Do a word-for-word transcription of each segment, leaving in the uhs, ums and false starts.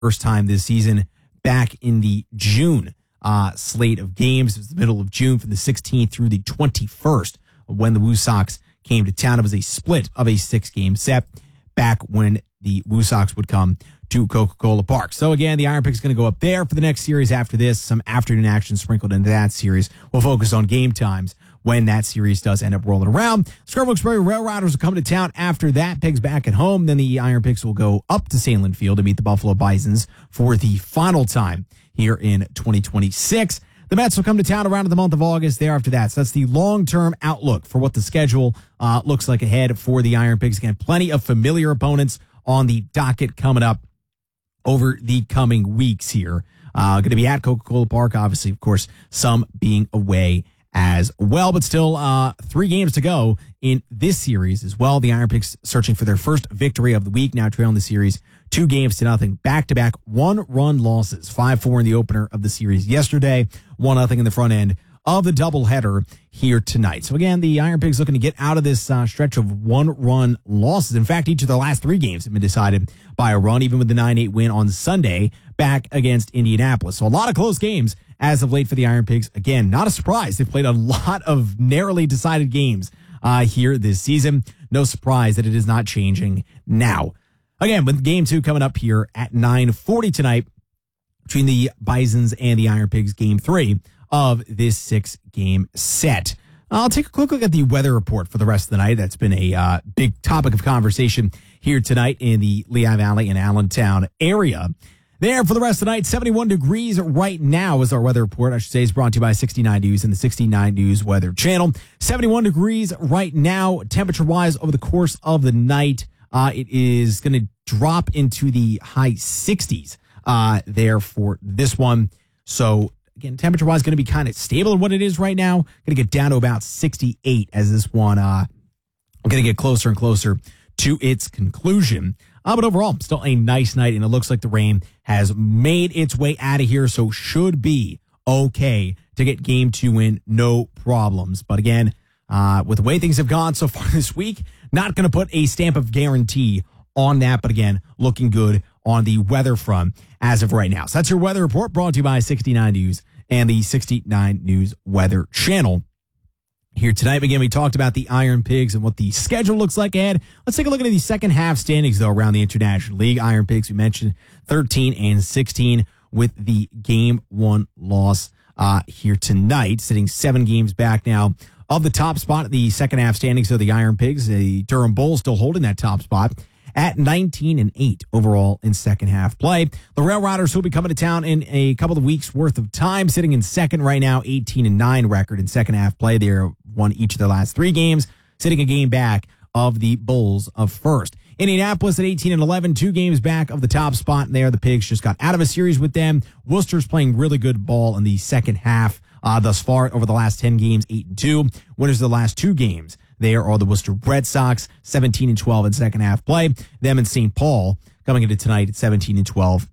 first time this season back in the June uh, slate of games. It was the middle of June from the sixteenth through the twenty-first when the Woo Sox came to town. It was a split of a six-game set back when the Woo Sox would come to Coca-Cola Park. So again, the Iron Pigs going to go up there for the next series after this. Some afternoon action sprinkled into that series. We'll focus on game times when that series does end up rolling around. Scarborough Wilkes-Barre Rail Riders will come to town after that. Pigs back at home. Then the Iron Pigs will go up to Sandlin Field to meet the Buffalo Bisons for the final time here in twenty twenty-six. The Mets will come to town around the month of August thereafter that. So that's the long-term outlook for what the schedule uh, looks like ahead for the Iron Pigs. Again, plenty of familiar opponents on the docket coming up over the coming weeks here. Uh, going to be at Coca-Cola Park, obviously, of course, some being away as well, but still uh, three games to go in this series as well. The Iron Pigs searching for their first victory of the week, now trailing the series two games to nothing, back-to-back one-run losses, five four in the opener of the series yesterday, one nothing in the front end of the doubleheader here tonight. So again, the Iron Pigs looking to get out of this uh, stretch of one-run losses. In fact, each of the last three games have been decided by a run, even with the nine eight win on Sunday back against Indianapolis. So a lot of close games as of late for the Iron Pigs. Again, not a surprise. They've played a lot of narrowly decided games uh, here this season. No surprise that it is not changing now. Again, with game two coming up here at nine forty tonight between the Bisons and the Iron Pigs, game three of this six-game set. I'll take a quick look at the weather report for the rest of the night. That's been a uh, big topic of conversation here tonight in the Lehigh Valley and Allentown area. There for the rest of the night, seventy-one degrees right now is our weather report. I should say is brought to you by sixty-nine News and the sixty-nine News Weather Channel. seventy-one degrees right now, temperature-wise over the course of the night. Uh, it is going to drop into the high sixties uh, there for this one. So, again, temperature-wise going to be kind of stable in what it is right now. Going to get down to about sixty-eight as this one uh, going to get closer and closer to its conclusion. Uh, but overall, still a nice night, and it looks like the rain has made its way out of here, so should be okay to get game two in, no problems. But again, uh, with the way things have gone so far this week, not going to put a stamp of guarantee on that, but again, looking good on the weather front as of right now. So that's your weather report brought to you by sixty-nine News and the sixty-nine News Weather Channel. Here tonight, again, we talked about the Iron Pigs and what the schedule looks like ahead. Let's take a look at the second half standings, though, around the International League. Iron Pigs, we mentioned thirteen and sixteen with the game one loss uh, here tonight, sitting seven games back now of the top spot at the second half standings. So the Iron Pigs, the Durham Bulls still holding that top spot at nineteen and eight overall in second half play. The Rail Riders will be coming to town in a couple of weeks worth of time, sitting in second right now, eighteen and nine record in second half play. They're won each of their last three games, sitting a game back of the Bulls of first. Indianapolis at eighteen and eleven, two games back of the top spot there. The Pigs just got out of a series with them. Worcester's playing really good ball in the second half uh, thus far over the last ten games, eight and two. Winners of the last two games there are the Worcester Red Sox, seventeen and twelve in second half play. Them and Saint Paul coming into tonight at seventeen and twelve.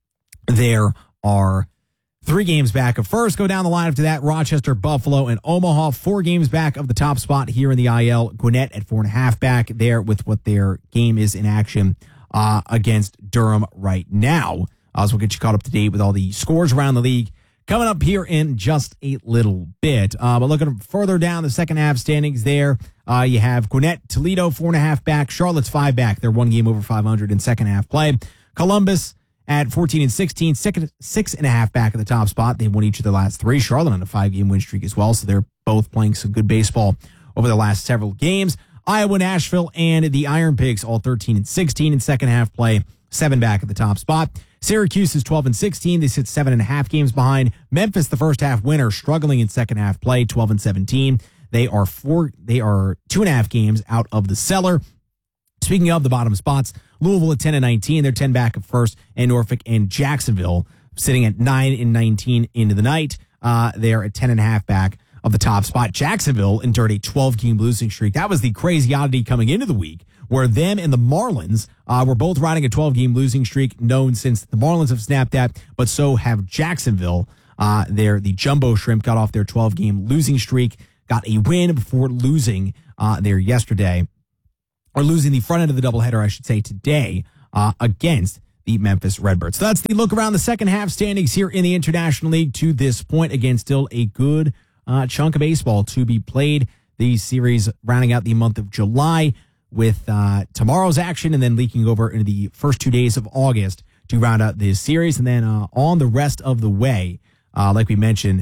There are three games back of first. Go down the line after that. Rochester, Buffalo, and Omaha. Four games back of the top spot here in the I L. Gwinnett at four and a half back there with what their game is in action uh, against Durham right now. Uh, so we'll get you caught up to date with all the scores around the league coming up here in just a little bit. Uh, but looking further down the second half standings there, uh, you have Gwinnett, Toledo, four and a half back. Charlotte's five back. They're one game over five hundred in second half play. Columbus at fourteen and sixteen, six, six and a half back at the top spot. They won each of their last three. Charlotte on a five-game win streak as well, so they're both playing some good baseball over the last several games. Iowa, Nashville, and the Iron Pigs all thirteen and sixteen in second half play, seven back at the top spot. Syracuse is twelve and sixteen. They sit seven and a half games behind. Memphis, the first half winner, struggling in second half play, twelve and seventeen. They are four. They are two and a half games out of the cellar. Speaking of the bottom spots, Louisville at ten and nineteen. They're ten back of first, and Norfolk and Jacksonville sitting at nine and nineteen into the night. Uh, they're at ten and a half back of the top spot. Jacksonville endured a twelve-game losing streak. That was the crazy oddity coming into the week, where them and the Marlins uh, were both riding a twelve-game losing streak, known since the Marlins have snapped that, but so have Jacksonville. Uh, they're, the Jumbo Shrimp got off their twelve-game losing streak, got a win before losing uh, there yesterday, or losing the front end of the doubleheader, I should say, today uh, against the Memphis Redbirds. So that's the look around the second half standings here in the International League to this point. Again, still a good uh, chunk of baseball to be played. The series rounding out the month of July with uh, tomorrow's action and then leaking over into the first two days of August to round out this series. And then uh, on the rest of the way, uh, like we mentioned,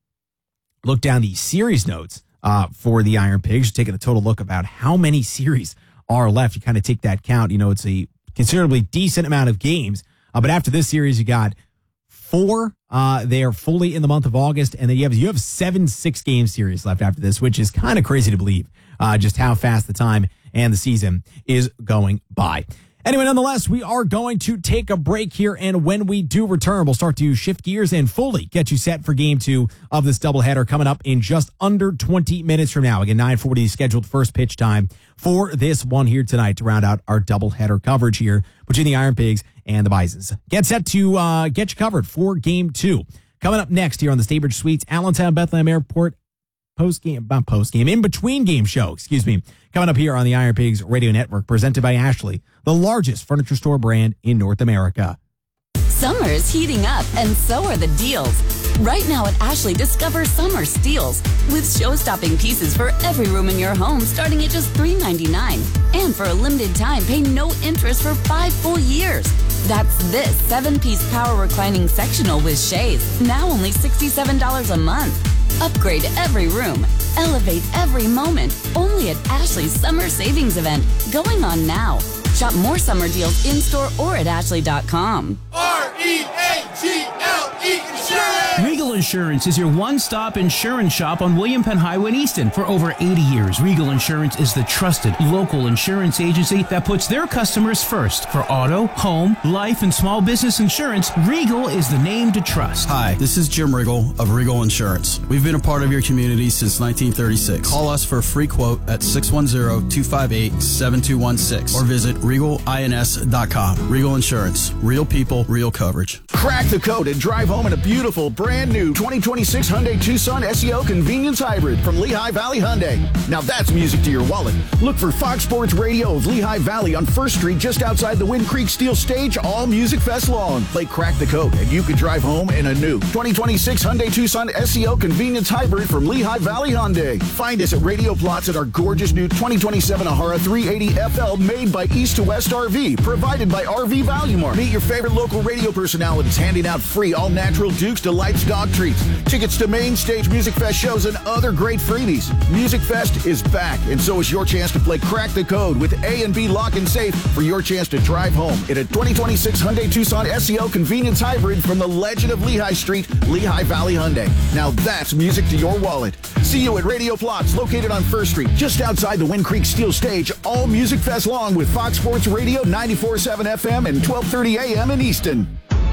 look down the series notes uh, for the Iron Pigs, taking a total look about how many series are left. You kind of take that count. You know, it's a considerably decent amount of games. Uh, but after this series, you got four. Uh, they are fully in the month of August. And then you have, you have seven six-game series left after this, which is kind of crazy to believe uh, just how fast the time and the season is going by. Anyway, nonetheless, we are going to take a break here, and when we do return, we'll start to shift gears and fully get you set for game two of this doubleheader coming up in just under twenty minutes from now. Again, nine forty scheduled first pitch time for this one here tonight to round out our doubleheader coverage here between the Iron Pigs and the Bisons. Get set to uh, get you covered for game two. Coming up next here on the Staybridge Suites, Allentown Bethlehem Airport post-game, not post-game, in-between game show, excuse me, coming up here on the Iron Pigs Radio Network, presented by Ashley, the largest furniture store brand in North America. Summer's heating up, and so are the deals. Right now at Ashley, discover summer steals with show-stopping pieces for every room in your home starting at just three ninety-nine. And for a limited time, pay no interest for five full years. That's this seven-piece power reclining sectional with shades, now only sixty-seven dollars a month. Upgrade every room. Elevate every moment. Only at Ashley's Summer Savings Event, going on now. Shop more summer deals in-store or at ashley dot com. R E A G L E Insurance! Regal Insurance is your one-stop insurance shop on William Penn Highway in Easton. For over eighty years, Regal Insurance is the trusted local insurance agency that puts their customers first. For auto, home, life, and small business insurance, Regal is the name to trust. Hi, this is Jim Riggle of Regal Insurance. We've been a part of your community since nineteen thirty-six. Call us for a free quote at six one zero, two five eight, seven two one six or visit regal ins dot com. Regal Insurance. Real people, real coverage. Crack the code and drive home in a beautiful, brand new twenty twenty-six Hyundai Tucson S E O Convenience Hybrid from Lehigh Valley Hyundai. Now that's music to your wallet. Look for Fox Sports Radio of Lehigh Valley on First Street just outside the Wind Creek Steel Stage all Music Fest long. Play Crack the Code and you can drive home in a new twenty twenty-six Hyundai Tucson S E O Convenience Hybrid from Lehigh Valley Hyundai. Find us at Radio Plots at our gorgeous new twenty twenty-seven Ahara three eighty F L made by East to West R V, provided by R V Value Mart. Meet your favorite local radio personalities handing out free all-natural Duke's Delights dog treats, tickets to main stage Music Fest shows, and other great freebies. Music Fest is back, and so is your chance to play Crack the Code with A and B Lock and Safe for your chance to drive home in a twenty twenty-six Hyundai Tucson S E O Convenience Hybrid from the Legend of Lehigh Street, Lehigh Valley Hyundai. Now that's music to your wallet. See you at Radio Plots, located on First Street, just outside the Wind Creek Steel Stage, all Music Fest long with Fox Sports Radio ninety-four point seven F M and twelve thirty A M in Easton.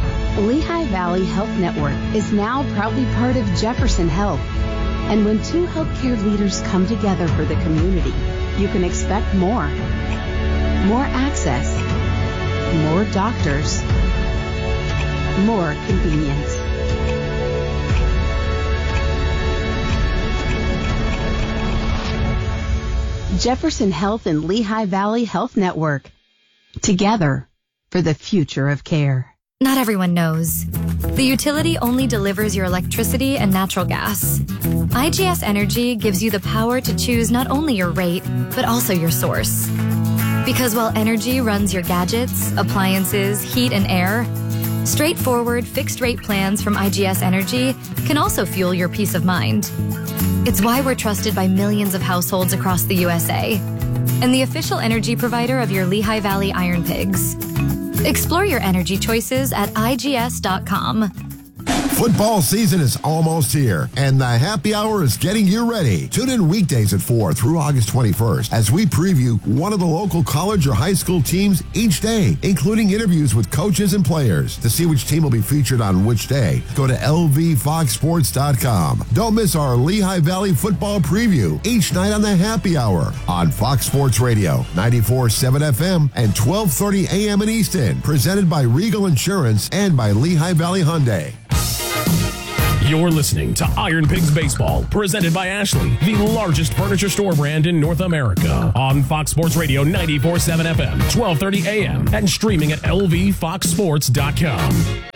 Lehigh Valley Health Network is now proudly part of Jefferson Health. And when two healthcare leaders come together for the community, you can expect more. More access, more doctors, more convenience. Jefferson Health and Lehigh Valley Health Network. Together for the future of care. Not everyone knows. The utility only delivers your electricity and natural gas. I G S Energy gives you the power to choose not only your rate, but also your source. Because while energy runs your gadgets, appliances, heat, and air, straightforward fixed-rate plans from I G S Energy can also fuel your peace of mind. It's why we're trusted by millions of households across the U S A and the official energy provider of your Lehigh Valley Iron Pigs. Explore your energy choices at I G S dot com. Football season is almost here, and the happy hour is getting you ready. Tune in weekdays at four through August twenty-first as we preview one of the local college or high school teams each day, including interviews with coaches and players. To see which team will be featured on which day, go to L V fox sports dot com. Don't miss our Lehigh Valley football preview each night on the happy hour on Fox Sports Radio, ninety-four point seven F M and twelve thirty A M in Easton. Presented by Regal Insurance and by Lehigh Valley Hyundai. You're listening to Iron Pigs Baseball, presented by Ashley, the largest furniture store brand in North America. On Fox Sports Radio ninety-four point seven F M, twelve thirty A M, and streaming at L V fox sports dot com.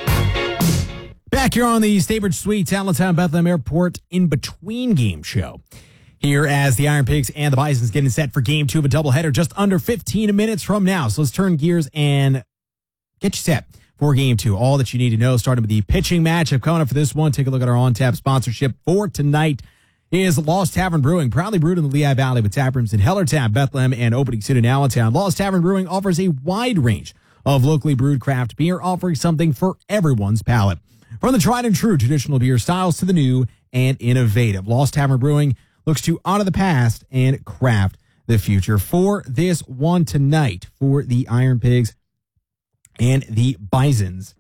Back here on the Staybridge Suites, Allentown Bethlehem Airport in-between game show. Here as the Iron Pigs and the Bisons getting set for game two of a doubleheader just under fifteen minutes from now. So let's turn gears and get you set for game two. All that you need to know, starting with the pitching matchup coming up for this one. Take a look at our on-tap sponsorship for tonight is Lost Tavern Brewing, proudly brewed in the Lehigh Valley with tap rooms in Hellertown, Bethlehem, and opening soon in Allentown. Lost Tavern Brewing offers a wide range of locally brewed craft beer, offering something for everyone's palate. From the tried and true traditional beer styles to the new and innovative, Lost Tavern Brewing looks to honor the past and craft the future. For this one tonight, for the Iron Pigs and the Bisons,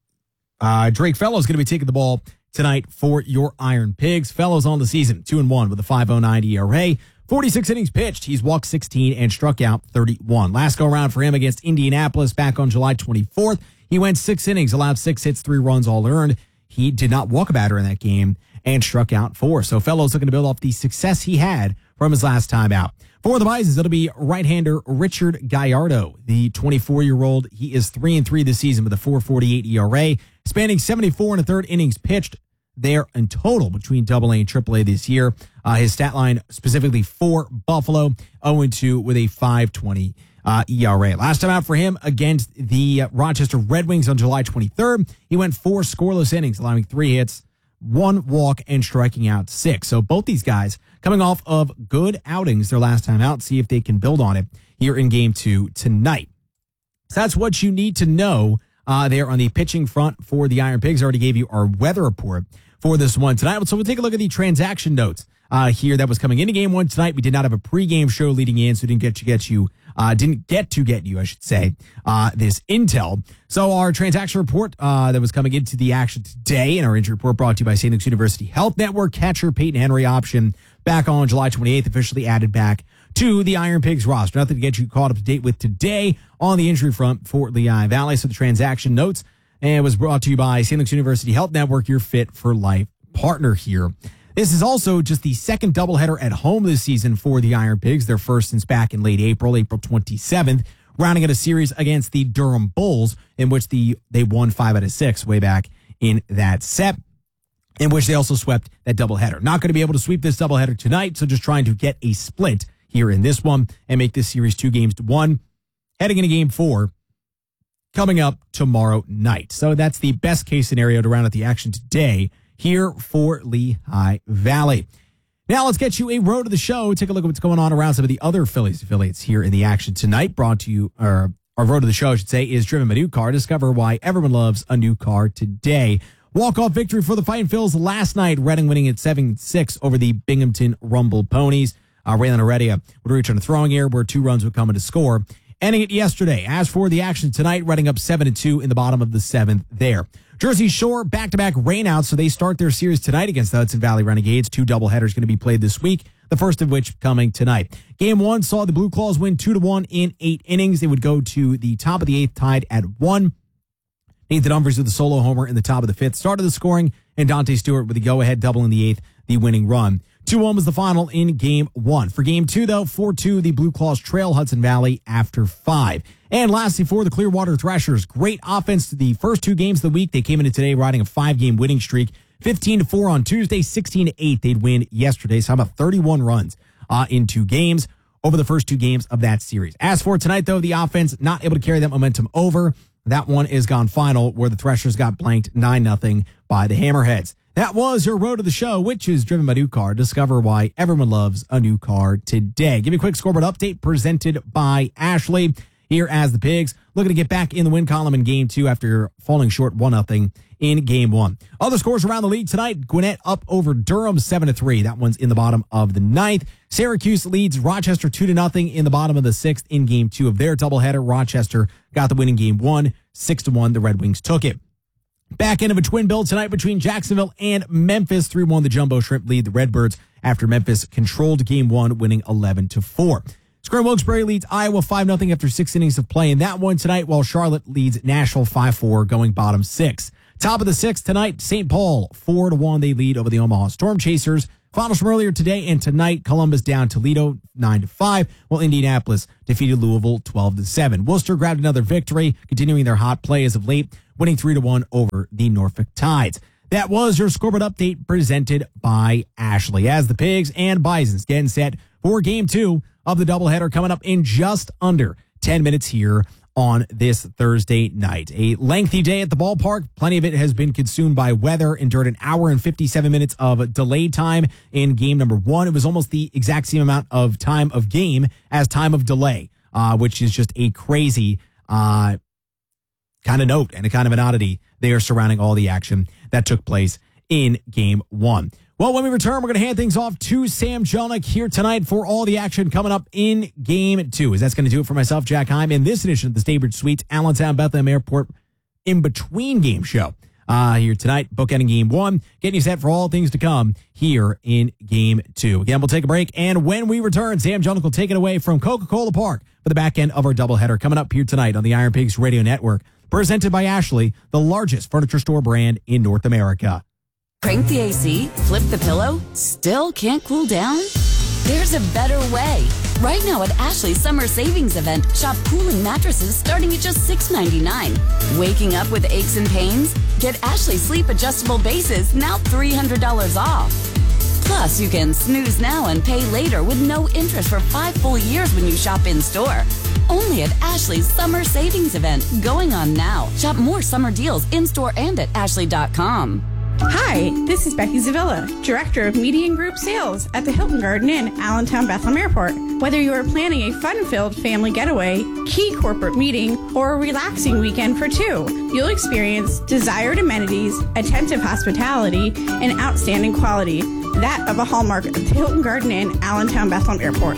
uh, Drake Fellows going to be taking the ball tonight for your Iron Pigs. Fellows on the season, two and one with a five oh nine E R A. forty-six innings pitched. He's walked sixteen and struck out thirty-one. Last go around for him against Indianapolis back on July twenty-fourth. He went six innings, allowed six hits, three runs, all earned. He did not walk a batter in that game and struck out four. So Fellows looking to build off the success he had from his last time out. For the Bisons, it'll be right-hander Richard Gallardo, the twenty-four-year-old. He is three and three this season with a four forty-eight E R A, spanning seventy-four and a third innings pitched there in total between double A and triple A this year. Uh, his stat line specifically for Buffalo, oh and two with a five twenty uh, E R A. Last time out for him against the uh, Rochester Red Wings on July twenty-third, he went four scoreless innings, allowing three hits, one walk, and striking out six. So both these guys coming off of good outings their last time out. See if they can build on it here in game two tonight. So that's what you need to know uh, there on the pitching front for the Iron Pigs. I already gave you our weather report for this one tonight. So we'll take a look at the transaction notes uh, here that was coming into game one tonight. We did not have a pregame show leading in, so didn't get to get you, uh, didn't get to get you, I should say, uh, this intel. So our transaction report uh, that was coming into the action today, and our injury report brought to you by Saint Luke's University Health Network. Catcher Peyton Henry option back on July twenty-eighth, officially added back to the Iron Pigs roster. Nothing to get you caught up to date with today on the injury front for Lehigh Valley. So the transaction notes, and it was brought to you by Saint Luke's University Health Network, your fit for life partner here. This is also just the second doubleheader at home this season for the Iron Pigs. Their first since back in late April, April twenty-seventh, rounding out a series against the Durham Bulls, in which the they won five out of six way back in that set, in which they also swept that doubleheader. Not going to be able to sweep this doubleheader tonight, so just trying to get a split here in this one and make this series two games to one, heading into game four coming up tomorrow night. So that's the best case scenario to round out the action today here for Lehigh Valley. Now let's get you a road to the show. Take a look at what's going on around some of the other Phillies affiliates here in the action tonight. Brought to you, or our road to the show, I should say, is driven by a new car. Discover why everyone loves a new car today. Walk-off victory for the Fighting Phils last night. Reading winning at seven six over the Binghamton Rumble Ponies. Uh, Raylan Heredia would reach on a throwing error where two runs would come in to score. Ending it yesterday. As for the action tonight, Reading up seven and two in the bottom of the seventh there. Jersey Shore back-to-back rainouts, so they start their series tonight against the Hudson Valley Renegades. Two doubleheaders going to be played this week, the first of which coming tonight. Game one saw the Blue Claws win two to one in eight innings. They would go to the top of the eighth, tied at one. Nathan Humphries with the solo homer in the top of the fifth started the scoring, and Dante Stewart with the go-ahead double in the eighth, the winning run. two one was the final in game one. For game two, though, four two, the Blue Claws trail Hudson Valley after five. And lastly, for the Clearwater Thrashers, great offense to the first two games of the week. They came into today riding a five-game winning streak, fifteen to four on Tuesday, sixteen to eight they'd win yesterday. So how about thirty-one runs uh, in two games over the first two games of that series. As for tonight, though, the offense not able to carry that momentum over. That one is gone final, where the Thrashers got blanked nine nothing by the Hammerheads. That was your road to the show, which is driven by New Car. Discover why everyone loves a new car today. Give you a quick scoreboard update presented by Ashley. Here as the Pigs looking to get back in the win column in game two after falling short one nothing in game one. Other scores around the league tonight. Gwinnett up over Durham seven to three. That one's in the bottom of the ninth. Syracuse leads Rochester two to nothing in the bottom of the sixth in game two of their doubleheader. Rochester got the win in game one. six to one, the Red Wings took it. Back end of a twin bill tonight between Jacksonville and Memphis. three one, the Jumbo Shrimp lead the Redbirds after Memphis controlled game one, winning eleven to four. Scranton Wilkes-Barre leads Iowa five nothing after six innings of play in that one tonight, while Charlotte leads Nashville five four, going bottom six. Top of the sixth tonight, Saint Paul, four to one. They lead over the Omaha Storm Chasers. Finals from earlier today and tonight, Columbus down Toledo nine to five, while Indianapolis defeated Louisville twelve to seven. Worcester grabbed another victory, continuing their hot play as of late, winning three to one over the Norfolk Tides. That was your scoreboard update presented by Ashley, as the Pigs and Bisons getting set for game two of the doubleheader coming up in just under ten minutes here on this Thursday night. A lengthy day at the ballpark. Plenty of it has been consumed by weather. Endured an hour and fifty-seven minutes of delay time in game number one. It was almost the exact same amount of time of game as time of delay, uh, which is just a crazy uh, kind of note and a kind of an oddity there surrounding all the action that took place in game one. Well, when we return, we're going to hand things off to Sam Jelnick here tonight for all the action coming up in game two. As that's going to do it for myself, Jack Heim, in this edition of the Staybridge Suites, Allentown Bethlehem Airport in-between game show. Uh, here tonight, bookending game one, getting you set for all things to come here in game two. Again, we'll take a break, and when we return, Sam Jelnick will take it away from Coca-Cola Park for the back end of our doubleheader coming up here tonight on the Iron Pigs Radio Network, presented by Ashley, the largest furniture store brand in North America. Crank the A C, flip the pillow, still can't cool down? There's a better way. Right now at Ashley's Summer Savings Event, shop cooling mattresses starting at just six ninety-nine. Waking up with aches and pains? Get Ashley Sleep Adjustable Bases, now three hundred dollars off. Plus, you can snooze now and pay later with no interest for five full years when you shop in-store. Only at Ashley's Summer Savings Event, going on now. Shop more summer deals in-store and at ashley dot com. Hi, this is Becky Zavilla, Director of Media and Group Sales at the Hilton Garden Inn, Allentown Bethlehem Airport. Whether you are planning a fun-filled family getaway, key corporate meeting, or a relaxing weekend for two, you'll experience desired amenities, attentive hospitality, and outstanding quality, that of a hallmark of the Hilton Garden Inn, Allentown Bethlehem Airport.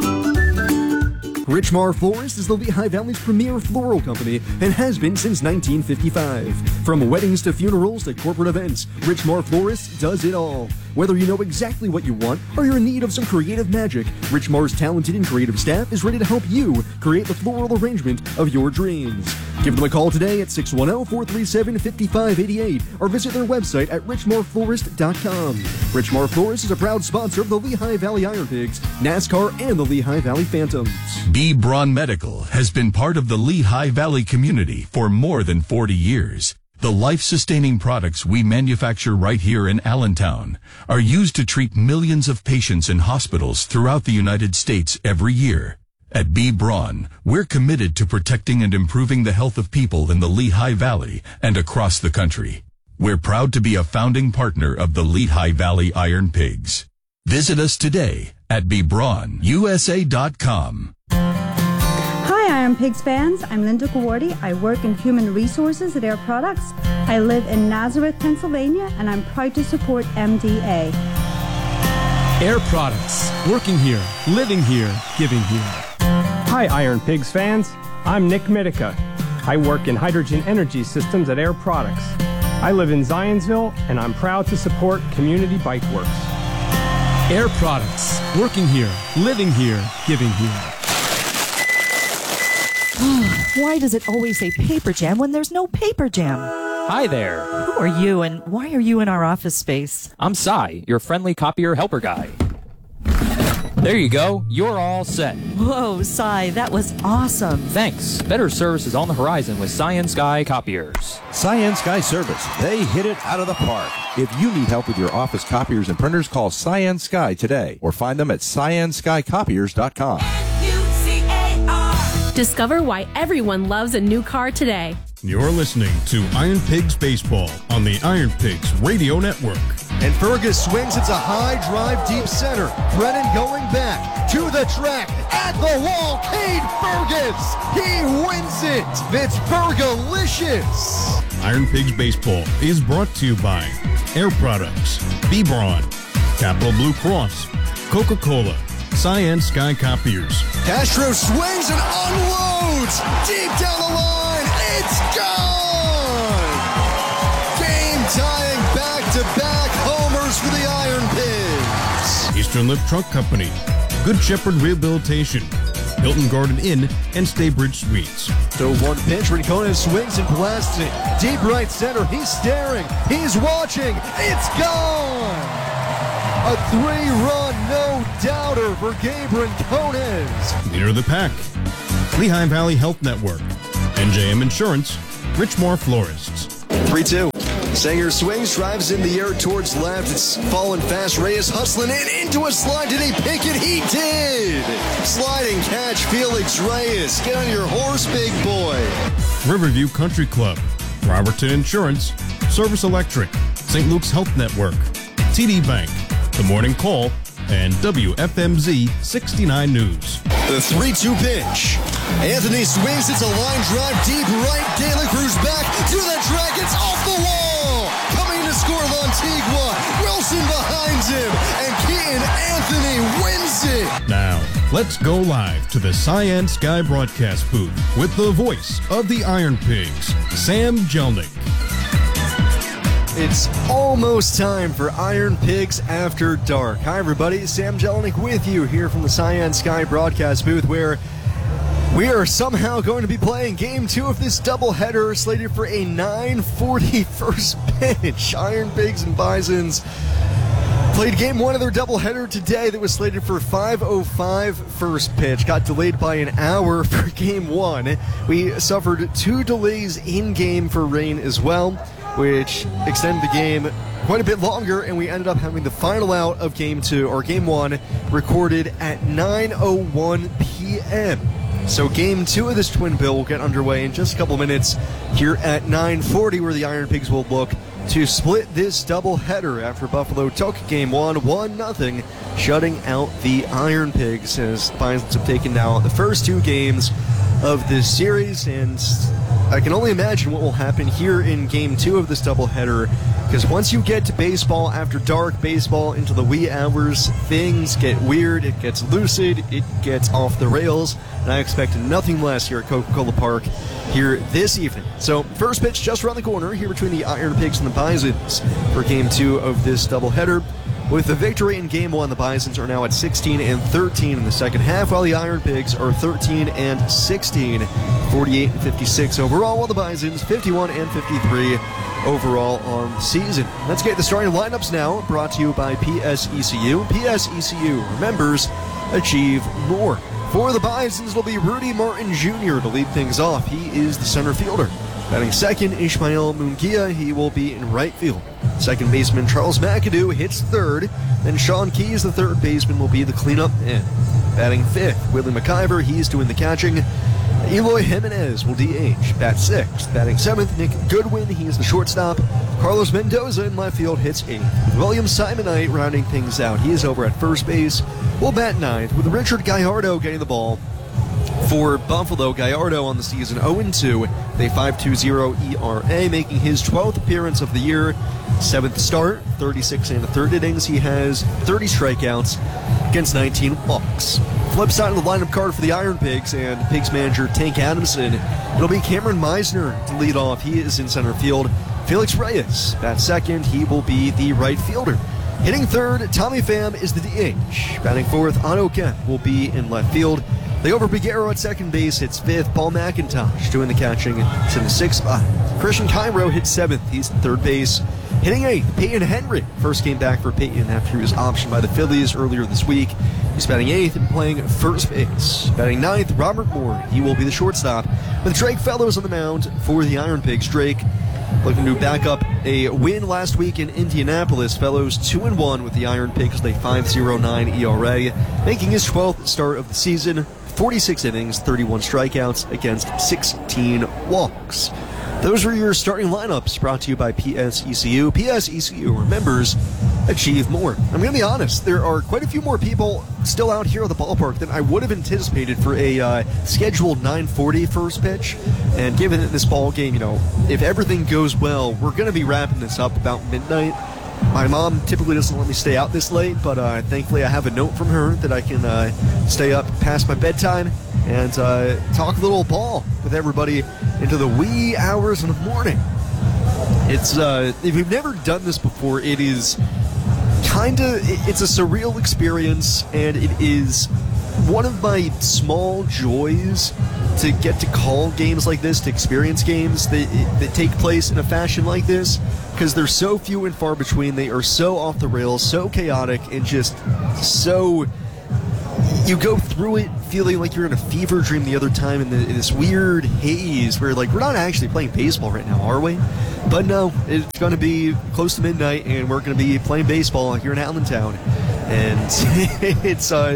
Richmar Florist is the Lehigh Valley's premier floral company and has been since nineteen fifty-five. From weddings to funerals to corporate events, Richmar Florist does it all. Whether you know exactly what you want or you're in need of some creative magic, Richmar's talented and creative staff is ready to help you create the floral arrangement of your dreams. Give them a call today at six one zero, four three seven, five five eight eight or visit their website at richmar florist dot com. Richmar Florist is a proud sponsor of the Lehigh Valley Iron Pigs, NASCAR, and the Lehigh Valley Phantoms. B. Braun Medical has been part of the Lehigh Valley community for more than forty years. The life-sustaining products we manufacture right here in Allentown are used to treat millions of patients in hospitals throughout the United States every year. At B. Braun, we're committed to protecting and improving the health of people in the Lehigh Valley and across the country. We're proud to be a founding partner of the Lehigh Valley Iron Pigs. Visit us today at b braun u s a dot com. Hi, Iron Pigs fans. I'm Linda Gawardi. I work in human resources at Air Products. I live in Nazareth, Pennsylvania, and I'm proud to support M D A. Air Products. Working here, living here, giving here. Hi, Iron Pigs fans. I'm Nick Mitica. I work in hydrogen energy systems at Air Products. I live in Zionsville, and I'm proud to support Community Bike Works. Air Products. Working here, living here, giving here. Why does it always say Paper Jam when there's no Paper Jam? Hi there. Who are you and why are you in our office space? I'm Cy, your friendly copier helper guy. There you go. You're all set. Whoa, Cy, that was awesome. Thanks. Better service is on the horizon with Cyan Sky Copiers. Cyan Sky Service. They hit it out of the park. If you need help with your office copiers and printers, call Cyan Sky today or find them at cyan sky copiers dot com. Discover why everyone loves a new car today. You're listening to Iron Pigs Baseball on the Iron Pigs Radio Network. And Fergus swings. It's a high drive deep center. Brennan going back to the track at the wall. Cade Fergus. He wins it. It's Fergalicious. Iron Pigs Baseball is brought to you by Air Products, B. Braun, Capital Blue Cross, Coca-Cola, Cyan Sky Copiers. Castro swings and unloads deep down the line. It's gone. Game tying back-to-back homers for the Iron Pigs. Eastern Lift Truck Company, Good Shepherd Rehabilitation, Hilton Garden Inn, and Staybridge Suites. So one pitch, Rincon swings and blasts it. Deep right center, he's staring, he's watching, it's gone! A three-run no-doubter for Gabe Rincones. Leader of the pack, Lehigh Valley Health Network, N J M Insurance, Richmore Florists. three two. Sanger swings, drives in the air towards left. It's falling fast. Reyes hustling in into a slide. Did he pick it? He did! Sliding catch, Felix Reyes. Get on your horse, big boy. Riverview Country Club, Robertson Insurance, Service Electric, Saint Luke's Health Network, T D Bank, The Morning Call, and W F M Z sixty-nine News. The three two pitch. Anthony swings. It's a line drive deep right. De La Cruz back to the Dragons off the wall. Coming to score Lantigua. Wilson behind him. And Keaton Anthony wins it. Now, let's go live to the Cyan Sky broadcast booth with the voice of the Iron Pigs, Sam Jelnick. It's almost time for Iron Pigs After Dark. Hi, everybody. Sam Jelnick with you here from the Cyan Sky broadcast booth, where we are somehow going to be playing game two of this doubleheader slated for a nine forty first pitch. Iron Pigs and Bisons played game one of their doubleheader today that was slated for five oh five first pitch. Got delayed by an hour for game one. We suffered two delays in game for rain as well, which extended the game quite a bit longer, and we ended up having the final out of game two, or game one, recorded at nine oh one p.m. So game two of this twin bill will get underway in just a couple minutes here at nine forty, where the Iron Pigs will look to split this doubleheader after Buffalo took game one, one nothing, shutting out the Iron Pigs, as Bisons have taken now the first two games of this series. And I can only imagine what will happen here in game two of this doubleheader, because once you get to baseball after dark, baseball into the wee hours, things get weird, it gets lucid, it gets off the rails, and I expect nothing less here at Coca-Cola Park here this evening. So first pitch just around the corner here between the Iron Pigs and the Bisons for game two of this doubleheader. With the victory in game one, the Bisons are now at sixteen and thirteen in the second half, while the Iron Pigs are thirteen and sixteen, forty-eight and fifty-six overall, while the Bisons fifty-one and fifty-three overall on the season. Let's get the starting lineups now, brought to you by P S E C U. P S E C U, members achieve more. For the Bisons, it'll be Rudy Martin Junior to lead things off. He is the center fielder. Batting second, Ishmael Mungia. He will be in right field. Second baseman Charles McAdoo hits third. Then Sean Keys, the third baseman, will be the cleanup man. Batting fifth, Willie McIver. He's doing the catching. Eloy Jimenez will D H. Bat sixth. Batting seventh, Nick Goodwin. He's the shortstop. Carlos Mendoza in left field hits eighth. With William Simonite rounding things out. He is over at first base. Will bat ninth, with Richard Gallardo getting the ball. For Buffalo, Gallardo on the season oh and two, with a five point two oh E R A, making his twelfth appearance of the year. Seventh start, thirty-six and a third innings. He has thirty strikeouts against nineteen walks. Flip side of the lineup card for the Iron Pigs and Pigs manager Tank Adamson. It'll be Cameron Meisner to lead off. He is in center field. Felix Reyes, bat second. He will be the right fielder. Hitting third, Tommy Pham is the D H. Batting fourth, Otto Kemp will be in left field. Leo Figueroa at second base hits fifth. Paul McIntosh doing the catching to the sixth spot. Christian Cairo hits seventh. He's at third base. Hitting eighth, Peyton Henry. First came back for Peyton after he was optioned by the Phillies earlier this week. He's batting eighth and playing first base. Batting ninth, Robert Moore. He will be the shortstop. With Drake Fellows on the mound for the Iron Pigs. Drake looking to back up a win last week in Indianapolis. Fellows two and one with the Iron Pigs with a five point oh nine E R A, making his twelfth start of the season. forty-six innings, thirty-one strikeouts against sixteen walks. Those are your starting lineups, brought to you by P S E C U. P S E C U, where members achieve more. I'm going to be honest, there are quite a few more people still out here at the ballpark than I would have anticipated for a uh, scheduled nine forty first pitch. And given that this ball game, you know, if everything goes well, we're going to be wrapping this up about midnight. My mom typically doesn't let me stay out this late, but uh, thankfully I have a note from her that I can uh, stay up past my bedtime and uh, talk a little ball with everybody into the wee hours of the morning. It's uh, if you've never done this before, it is kind of, it's a surreal experience, and it is one of my small joys to get to call games like this, to experience games that, that take place in a fashion like this, because they're so few and far between. They are so off the rails, so chaotic, and just so... You go through it feeling like you're in a fever dream the other time in, the, in this weird haze where, like, we're not actually playing baseball right now, are we? But no, it's going to be close to midnight, and we're going to be playing baseball here in Allentown. And it's a,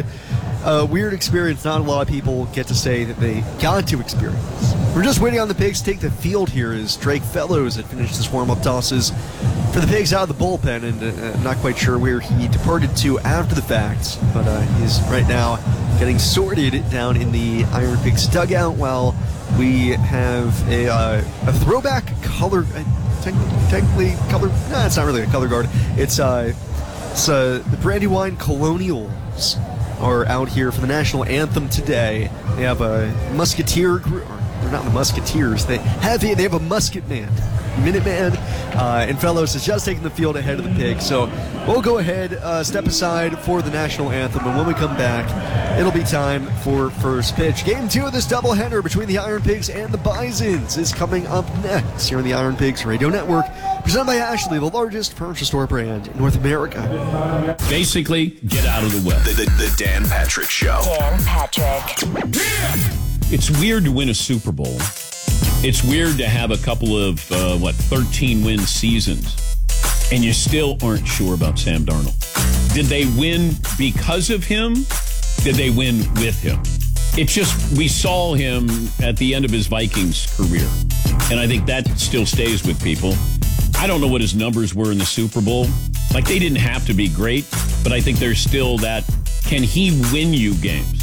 a weird experience not a lot of people get to say that they got to experience. We're just waiting on the Pigs to take the field here as Drake Fellows had finished his warm-up tosses for the Pigs out of the bullpen, and uh, I'm not quite sure where he departed to after the fact, but uh, he's right now getting sorted down in the Iron Pigs dugout while we have a, uh, a throwback color, uh, technically, technically color, no, it's not really a color guard. It's, uh, it's uh, the Brandywine Colonials are out here for the national anthem today. They have a musketeer group. They're not the Musketeers. They have they have a musket man, Minuteman, uh, and Fellows has just taken the field ahead of the Pigs. So we'll go ahead, uh, step aside for the national anthem, and when we come back, it'll be time for first pitch. Game two of this doubleheader between the Iron Pigs and the Bisons is coming up next here on the Iron Pigs Radio Network, presented by Ashley, the largest furniture store brand in North America. Basically, get out of the way. The, the, the Dan Patrick Show. Dan Patrick. It's weird to win a Super Bowl. It's weird to have a couple of, uh, what, thirteen-win seasons, and you still aren't sure about Sam Darnold. Did they win because of him? Did they win with him? It's just, we saw him at the end of his Vikings career, and I think that still stays with people. I don't know what his numbers were in the Super Bowl. Like, they didn't have to be great, but I think there's still that, can he win you games?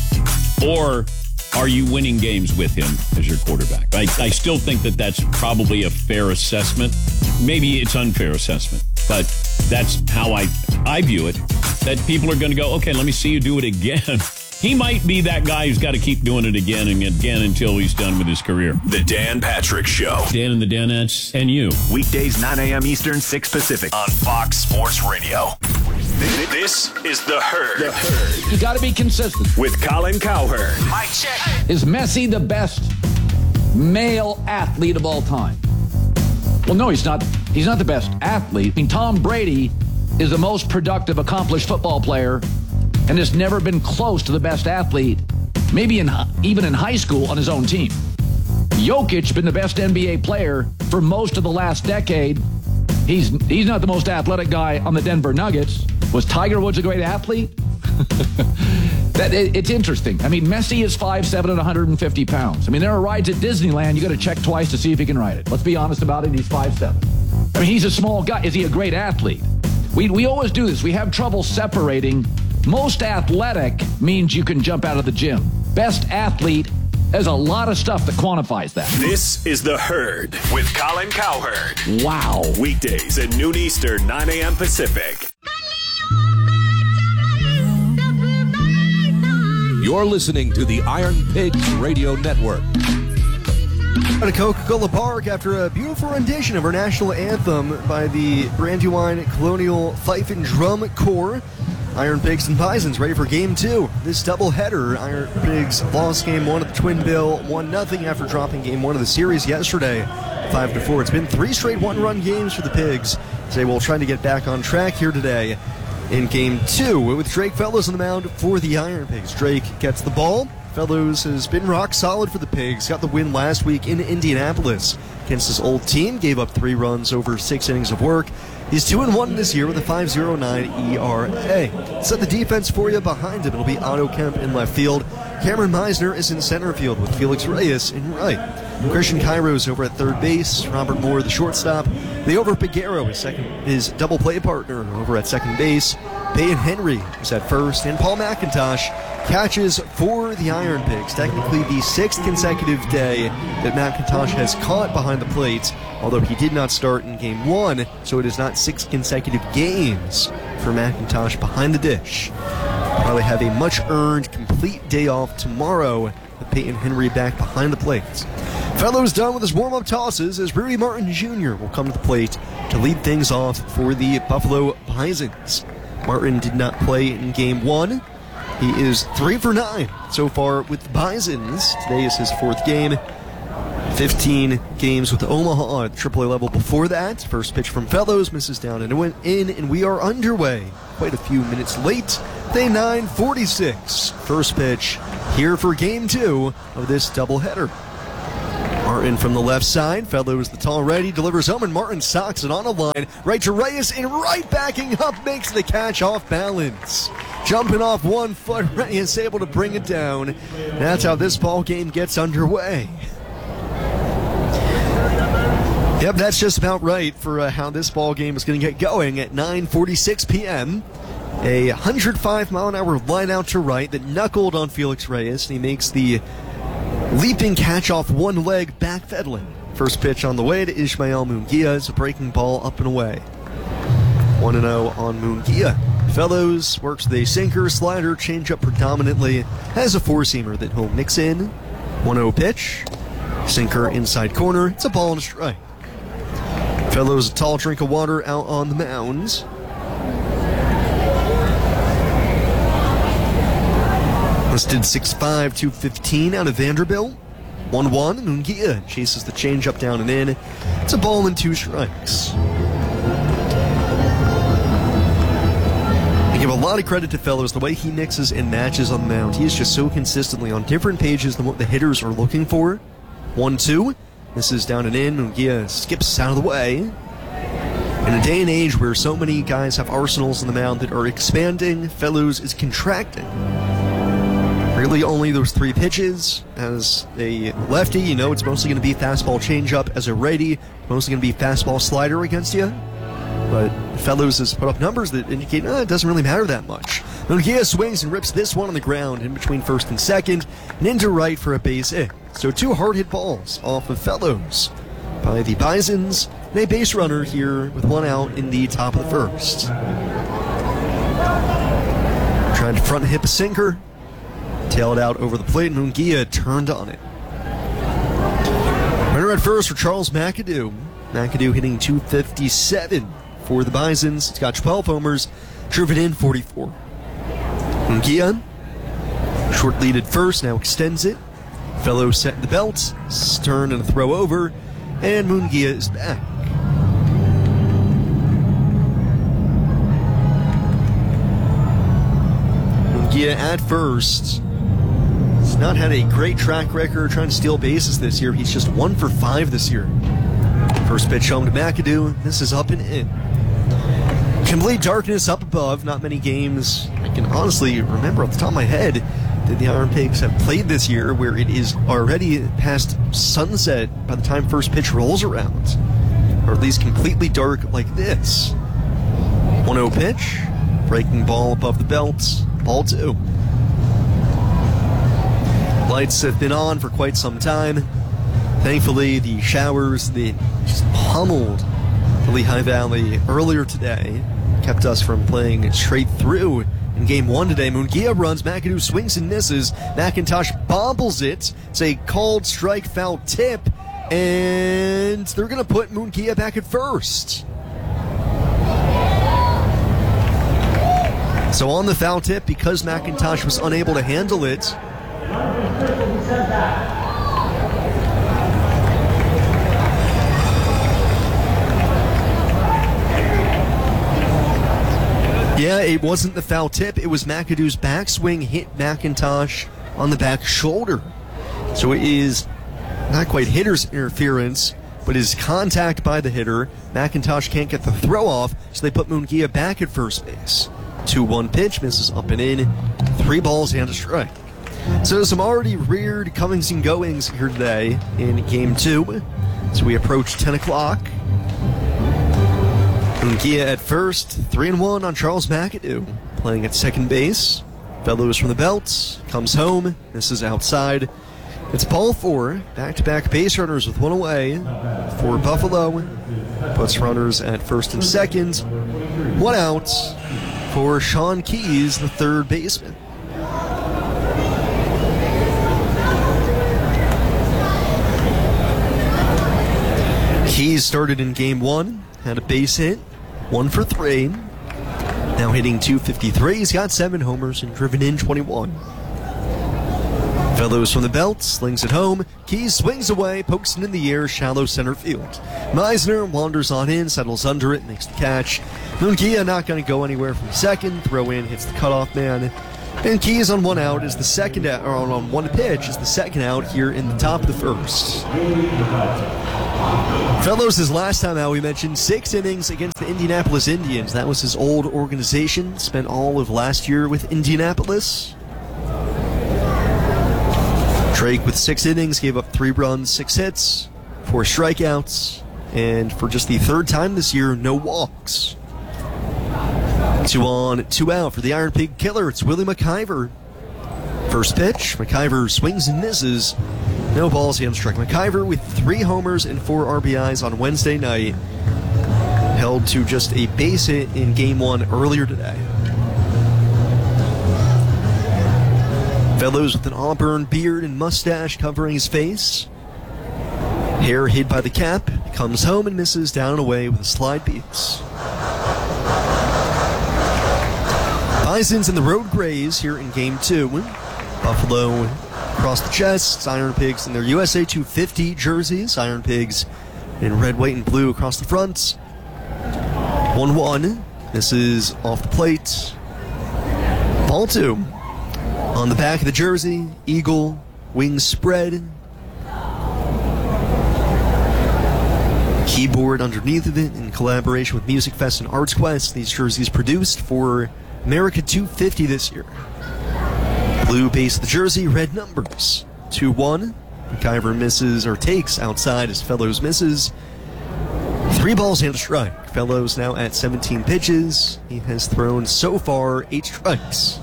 Or are you winning games with him as your quarterback? I, I still think that that's probably a fair assessment. Maybe it's unfair assessment, but that's how I, I view it, that people are going to go, okay, let me see you do it again. He might be that guy who's got to keep doing it again and again until he's done with his career. The Dan Patrick Show. Dan and the Danettes and you. Weekdays, nine a.m. Eastern, six Pacific on Fox Sports Radio. This is The Herd. The Herd. You got to be consistent. With Colin Cowherd. Mike check. Is Messi the best male athlete of all time? Well, no, he's not. He's not the best athlete. I mean, Tom Brady is the most productive, accomplished football player and has never been close to the best athlete, maybe in even in high school on his own team. Jokic been the best N B A player for most of the last decade. He's he's not the most athletic guy on the Denver Nuggets. Was Tiger Woods a great athlete? that it, it's interesting. I mean, Messi is five seven and one hundred fifty pounds. I mean, there are rides at Disneyland you got to check twice to see if he can ride it. Let's be honest about it. He's five seven. I mean, he's a small guy. Is he a great athlete? We we always do this. We have trouble separating. Most athletic means you can jump out of the gym. Best athlete, there's a lot of stuff that quantifies that. This is The Herd with Colin Cowherd. Wow. Weekdays at noon Eastern, nine a.m. Pacific. You're listening to the Iron Pigs Radio Network. At a Coca-Cola Park after a beautiful rendition of our national anthem by the Brandywine Colonial Fife and Drum Corps. Iron Pigs and Bisons ready for game two. This doubleheader, Iron Pigs lost game one at the Twin Bill, one nothing after dropping game one of the series yesterday, five to four. It's been three straight one-run games for the Pigs. They will try to get back on track here today in game two with Drake Fellows on the mound for the Iron Pigs. Drake gets the ball. Fellows has been rock solid for the Pigs. Got the win last week in Indianapolis against his old team. Gave up three runs over six innings of work. He's two and one this year with a five point oh nine E R A. Set the defense for you behind him. It'll be Otto Kemp in left field. Cameron Meisner is in center field with Felix Reyes in right. Christian Cairo's over at third base. Robert Moore, the shortstop. Leover Piguero, his second, his double play partner, over at second base. Peyton Henry is at first, and Paul McIntosh catches for the Iron Pigs. Technically the sixth consecutive day that McIntosh has caught behind the plate, although he did not start in game one, so it is not six consecutive games for McIntosh behind the dish. Probably have a much-earned complete day off tomorrow with Peyton Henry back behind the plate. Fellows done with his warm-up tosses as Rudy Martin Junior will come to the plate to lead things off for the Buffalo Bisons. Martin did not play in game one. He is three for nine so far with the Bisons. Today is his fourth game. fifteen games with Omaha at the triple A level before that. First pitch from Fellows misses down and it went in, and we are underway. Quite a few minutes late. Day nine forty-six. First pitch here for game two of this doubleheader. Martin from the left side. Fellows the tall righty delivers home, and Martin socks it on a line. Right to Reyes, and right backing up makes the catch off balance. Jumping off one foot, Reyes able to bring it down. That's how this ball game gets underway. Yep, that's just about right for uh, how this ball game is going to get going at nine forty-six p.m. A one hundred five mile an hour line out to right that knuckled on Felix Reyes, and he makes the leaping catch off one leg, back pedaling. First pitch on the way to Ishmael Munguia. It's a breaking ball up and away. one and oh on Munguia. Fellows works with a sinker, slider, changeup predominantly. Has a four-seamer that he'll mix in. one oh pitch. Sinker inside corner. It's a ball and a strike. Fellows a tall drink of water out on the mound. Listed six five, two fifteen out of Vanderbilt. one one. Munguia chases the changeup down and in. It's a ball and two strikes. I give a lot of credit to Fellows, the way he mixes and matches on the mound. He is just so consistently on different pages than what the hitters are looking for. one two. This is down and in. Munguia skips out of the way. In a day and age where so many guys have arsenals on the mound that are expanding, Fellows is contracting. Really only those three pitches. As a lefty, you know it's mostly going to be fastball changeup. As a righty, mostly going to be fastball slider against you. But Fellows has put up numbers that indicate oh, it doesn't really matter that much. Munguia swings and rips this one on the ground in between first and second, and into right for a base hit. So two hard hit balls off of Fellows by the Bisons, and a base runner here with one out in the top of the first. Trying to front hip a sinker. Tailed out over the plate, and Munguia turned on it. Runner at first for Charles McAdoo. McAdoo hitting two fifty-seven for the Bisons. He's got twelve homers, driven in forty-four. Munguia, short lead at first, now extends it. Fellow set in the belt, turn and a throw over, and Munguia is back. Munguia at first. He's not had a great track record trying to steal bases this year. He's just one for five this year. First pitch home to McAdoo. This is up and in. Complete darkness up above. Not many games I can honestly remember off the top of my head that the Iron Pigs have played this year where it is already past sunset by the time first pitch rolls around. Or at least completely dark like this. one oh pitch. Breaking ball above the belt. Ball two. Lights have been on for quite some time. Thankfully, the showers that just pummeled the Lehigh Valley earlier today kept us from playing straight through in game one today. Munguia runs, McAdoo swings and misses. McIntosh bobbles it. It's a called strike foul tip, and they're going to put Munguia back at first. So on the foul tip, because McIntosh was unable to handle it, yeah, it wasn't the foul tip. It was McAdoo's backswing hit McIntosh on the back shoulder. So it is not quite hitter's interference, but is contact by the hitter. McIntosh can't get the throw off, so they put Munguia back at first base. two one pitch, misses up and in. Three balls and a strike. So some already weird comings and goings here today in game two. So we approach ten o'clock. Munguia at first, three and one on Charles McAdoo. Playing at second base. Fellows from the belt, comes home, misses outside. It's ball four, back-to-back base runners with one away for Buffalo. Puts runners at first and second. One out for Sean Keys, the third baseman. Keys started in game one, had a base hit, one for three. Now hitting two fifty-three. He's got seven homers and driven in twenty-one. Fellows from the belt, slings it home. Keys swings away, pokes it in the air, shallow center field. Meisner wanders on in, settles under it, makes the catch. Munguia not going to go anywhere from second. Throw in, hits the cutoff man. And Keys on one out is the second out, or on one pitch is the second out here in the top of the first. Fellows, his last time out, we mentioned six innings against the Indianapolis Indians. That was his old organization. Spent all of last year with Indianapolis. Drake with six innings, gave up three runs, six hits, four strikeouts, and for just the third time this year, no walks. Two on, two out for the Iron Pig killer. It's Willie McIver. First pitch, McIver swings and misses. No balls, he struck. McIver with three homers and four R B Is on Wednesday night. Held to just a base hit in game one earlier today. Fellows with an auburn beard and mustache covering his face. Hair hid by the cap. Comes home and misses down and away with a slide beats. Bisons in the Road Grays here in game two. Buffalo across the chest. Iron Pigs in their U S A two fifty jerseys. Iron Pigs in red, white, and blue across the front. one one. This is off the plate. Ball two. On the back of the jersey, eagle, wings spread. Keyboard underneath of it in collaboration with Music Fest and Arts Quest. These jerseys produced for America two fifty this year. Blue base of the jersey, red numbers. two one. McIver misses or takes outside as Fellows misses. Three balls and a strike. Fellows now at seventeen pitches. He has thrown so far eight strikes.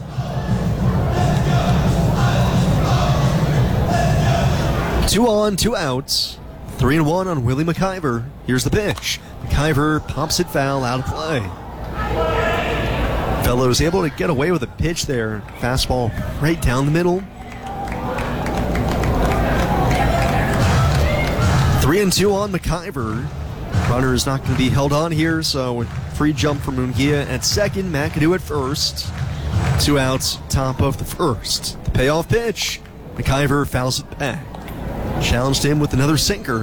Two on, two outs. Three and one on Willie McIver. Here's the pitch. McIver pops it foul, out of play. Fellows able to get away with a pitch there. Fastball right down the middle. Three and two on McIver. Runner is not going to be held on here, so free jump for Munguia at second. McAdoo at first. Two outs, top of the first. The payoff pitch. McIver fouls it back. Challenged him with another sinker.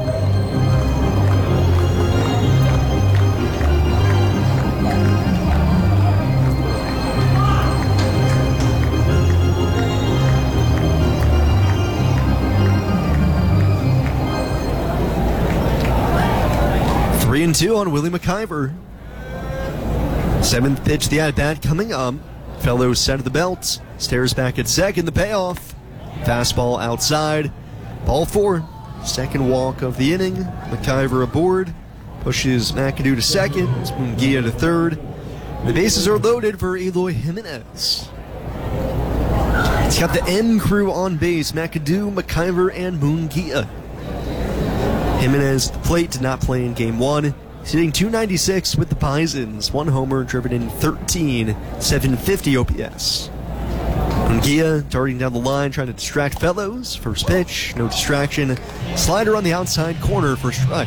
Three and two on Willie McIver. Seventh pitch, the at-bat coming up. Fellows set of the belt. Stares back at second, the payoff. Fastball outside. Ball four. Second walk of the inning. McIver aboard. Pushes McAdoo to second. Munguia to third. The bases are loaded for Eloy Jimenez. It's got the M crew on base. McAdoo, McIver, and Munguia. Jimenez at the plate did not play in game one. He's hitting two ninety-six with the Bisons. One homer, driven in thirteen. seven fifty O P S. Munguia darting down the line, trying to distract Fellows. First pitch, no distraction. Slider on the outside corner for strike.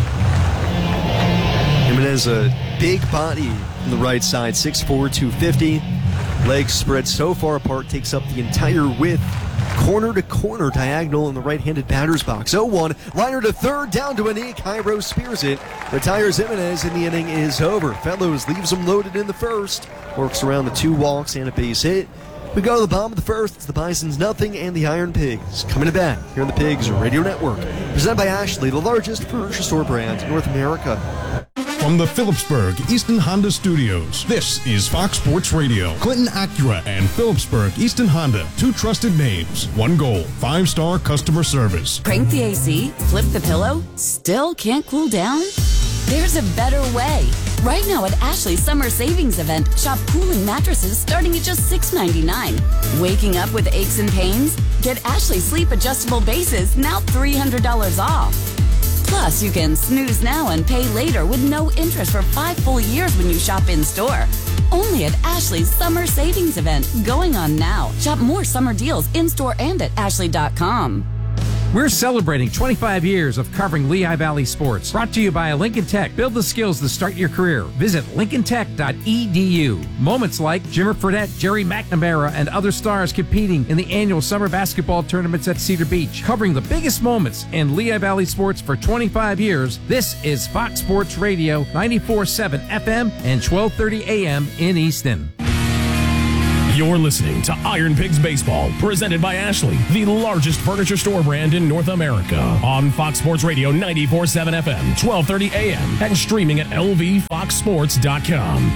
Jimenez, a big body on the right side, six four, two fifty. Legs spread so far apart, takes up the entire width. Corner to corner, diagonal in the right-handed batter's box. oh one, liner to third, down to a knee. Cairo spears it. Retires Jimenez, and the inning is over. Fellows leaves him loaded in the first. Works around the two walks and a base hit. We go to the bottom of the first. It's the Bisons nothing and the Iron Pigs. Coming back here on the Pigs Radio Network. Presented by Ashley, the largest furniture store brand in North America. From the Phillipsburg Easton Honda Studios, this is Fox Sports Radio. Clinton Acura and Phillipsburg Easton Honda, two trusted names, one goal, five-star customer service. Crank the A C, flip the pillow, still can't cool down? There's a better way. Right now at Ashley's Summer Savings Event, shop cooling mattresses starting at just six ninety-nine. Waking up with aches and pains? Get Ashley Sleep Adjustable Bases, now three hundred dollars off. Plus, you can snooze now and pay later with no interest for five full years when you shop in-store. Only at Ashley's Summer Savings Event, going on now. Shop more summer deals in-store and at ashley dot com. We're celebrating twenty-five years of covering Lehigh Valley sports. Brought to you by Lincoln Tech. Build the skills to start your career. Visit lincoln tech dot e d u. Moments like Jimmer Fredette, Jerry McNamara, and other stars competing in the annual summer basketball tournaments at Cedar Beach. Covering the biggest moments in Lehigh Valley sports for twenty-five years, this is Fox Sports Radio, ninety-four point seven F M and twelve thirty A M in Easton. You're listening to Iron Pigs Baseball, presented by Ashley, the largest furniture store brand in North America. On Fox Sports Radio ninety-four point seven F M, twelve thirty A M, and streaming at L V fox sports dot com.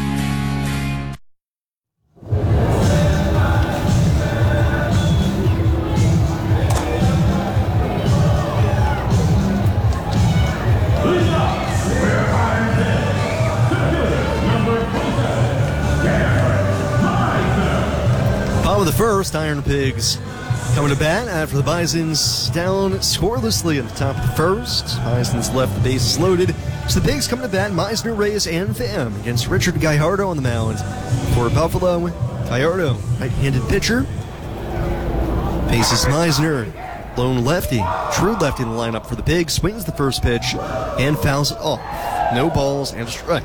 Of the first, Iron Pigs coming to bat after the Bisons down scorelessly at the top of the first. Bisons left the bases loaded. So the Pigs coming to bat, Meisner, Reyes, and Pham against Richard Gallardo on the mound. For Buffalo, Gallardo, right-handed pitcher, faces Meisner, lone lefty, true lefty in the lineup for the Pigs, swings the first pitch and fouls it off. No balls and a strike.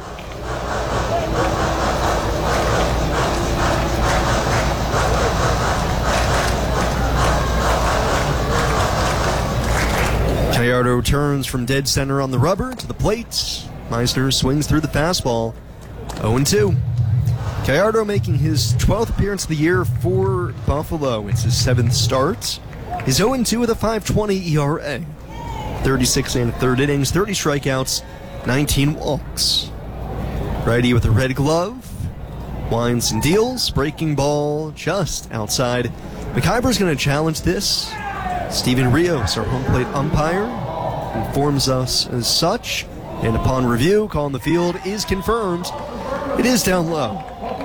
Gallardo turns from dead center on the rubber to the plate. Meisner swings through the fastball. oh and two. Gallardo making his twelfth appearance of the year for Buffalo. It's his seventh start. He's oh and two with a five twenty E R A. thirty-six and a third innings, thirty strikeouts, nineteen walks. Righty with a red glove. Winds and deals. Breaking ball just outside. McIver's going to challenge this. Steven Rios, our home plate umpire, informs us as such, and upon review, call on the field is confirmed. It is down low.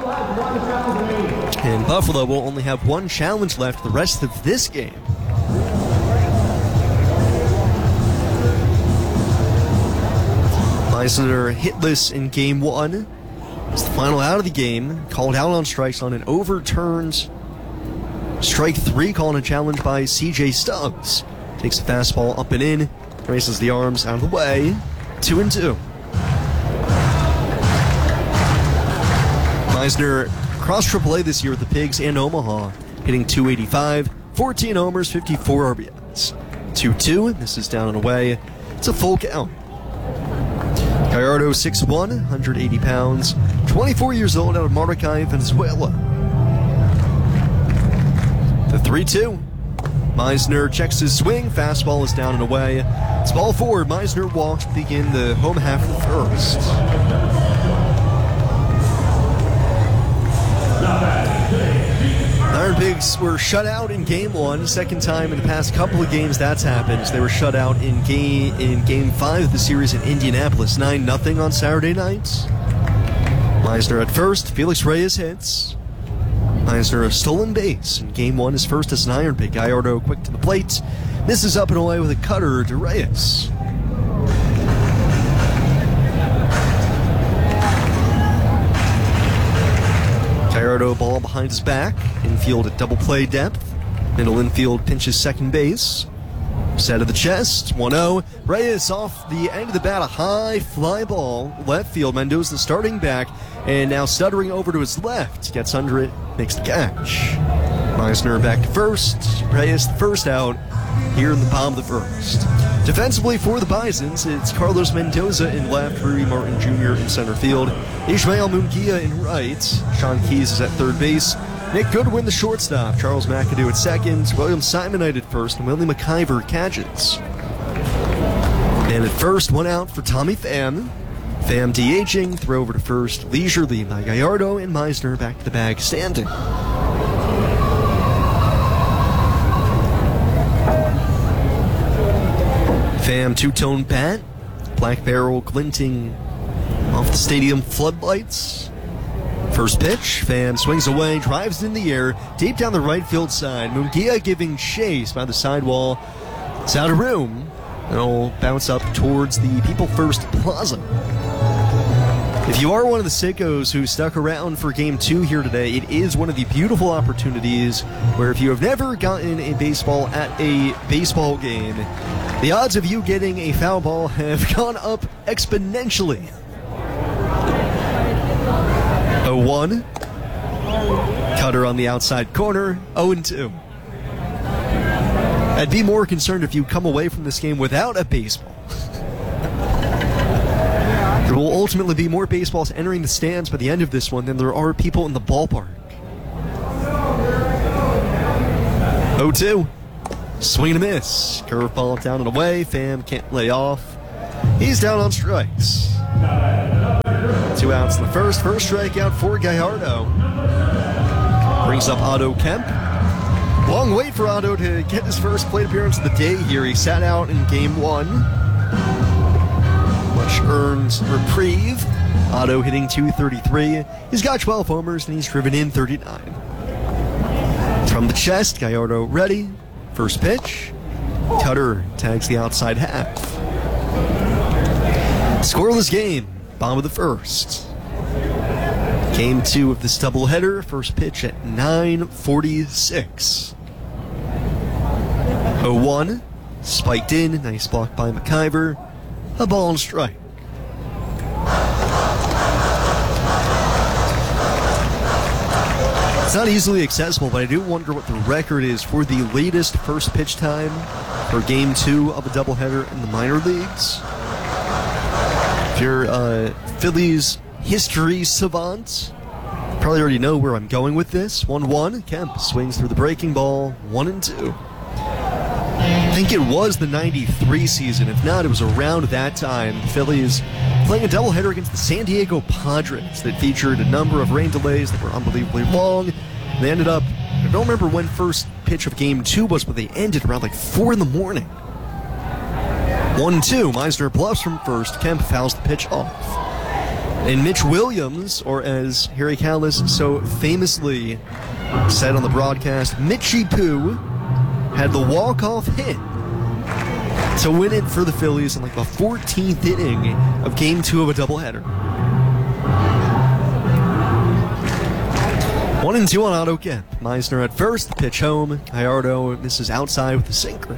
And Buffalo will only have one challenge left the rest of this game. Meisner hitless in game one. It's the final out of the game, called out on strikes on an overturned strike three, calling a challenge by C J Stubbs. Takes the fastball up and in, races the arms out of the way. Two and two. Meisner crossed triple A this year with the Pigs and Omaha, hitting two eighty-five, fourteen homers, fifty-four R B Is. two two, this is down and away. It's a full count. Gallardo, six one, one hundred eighty pounds, twenty-four years old, out of Maracay, Venezuela. The three two. Meisner checks his swing. Fastball is down and away. It's ball four. Meisner walks to begin the home half of the first. Iron Pigs were shut out in game one. Second time in the past couple of games that's happened. They were shut out in game in game five of the series in Indianapolis. nine nothing on Saturday night. Meisner at first. Felix Reyes hits. Meisner a stolen base in game one, his first as an Iron Pig. Gallardo quick to the plate. This is up and away with a cutter to Reyes. Gallardo ball behind his back. Infield at double play depth. Middle infield pinches second base. Set of the chest. one oh. Reyes off the end of the bat. A high fly ball. Left field. Mendoza starting back. And now stuttering over to his left. Gets under it. Makes the catch. Meisner back to first. Reyes the first out here in the bottom of the first. Defensively for the Bisons, it's Carlos Mendoza in left, Rui Martin Junior in center field, Ishmael Munguia in right, Sean Keys is at third base, Nick Goodwin the shortstop, Charles McAdoo at second, William Simonite at first, and Willie McIver catches. And at first, one out for Tommy Pham. Pham DHing, throw over to first, leisurely by Gallardo, and Meisner back to the bag standing. Pham two-tone bat, black barrel glinting off the stadium floodlights. First pitch, Pham swings away, drives in the air, deep down the right field side. Munguia giving chase by the sidewall. It's out of room. It'll bounce up towards the People First Plaza. If you are one of the sickos who stuck around for game two here today, it is one of the beautiful opportunities where if you have never gotten a baseball at a baseball game, the odds of you getting a foul ball have gone up exponentially. oh one. Cutter on the outside corner, oh and two. I'd be more concerned if you come away from this game without a baseball. There will ultimately be more baseballs entering the stands by the end of this one than there are people in the ballpark. oh two. Swing and a miss. Curveball down and away. Pham can't lay off. He's down on strikes. Two outs in the first. First strikeout for Gallardo. Brings up Otto Kemp. Long wait for Otto to get his first plate appearance of the day here. He sat out in game one. Much earned reprieve. Otto hitting two thirty-three. He's got twelve homers and he's driven in thirty-nine. From the chest, Gallardo ready. First pitch. Cutter tags the outside half. Scoreless game. Bottom of the first. Game two of this doubleheader. First pitch at nine forty-six. oh one. Spiked in. Nice block by McIver. A ball and strike. It's not easily accessible, but I do wonder what the record is for the latest first pitch time for game two of a doubleheader in the minor leagues. If you're uh, Phillies history savant, you probably already know where I'm going with this. one one. Kemp swings through the breaking ball. one and two. I think it was the ninety-three season. If not, it was around that time. The Phillies playing a doubleheader against the San Diego Padres that featured a number of rain delays that were unbelievably long. They ended up, I don't remember when first pitch of game two was, but they ended around like four in the morning. one two. Meisner bluffs from first. Kemp fouls the pitch off. And Mitch Williams, or as Harry Kalas so famously said on the broadcast, Mitchie Poo, had the walk-off hit to win it for the Phillies in like the fourteenth inning of game two of a doubleheader. One and two on Otto Kemp. Meisner at first, the pitch home. Gallardo misses outside with the sinker.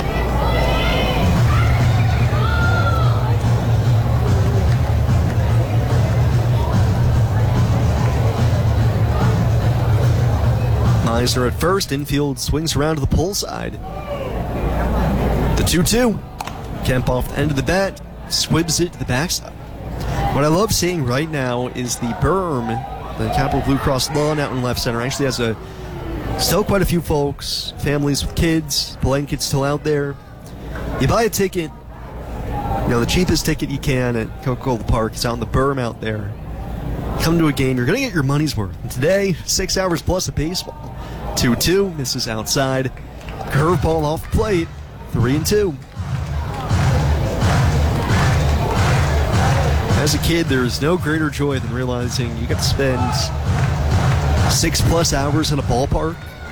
Meisner at first, infield swings around to the pull side. The two two. Kemp off the end of the bat, swibs it to the backside. What I love seeing right now is the berm, the Capital Blue Cross lawn out in left center. Actually has a still quite a few folks, families with kids, blankets still out there. You buy a ticket, you know, the cheapest ticket you can at Coca-Cola Park. It's out in the berm out there. Come to a game, you're going to get your money's worth. And today, six hours plus of baseball. two two, misses outside. Curveball off the plate. three and two. As a kid, there is no greater joy than realizing you get to spend six plus hours in a ballpark.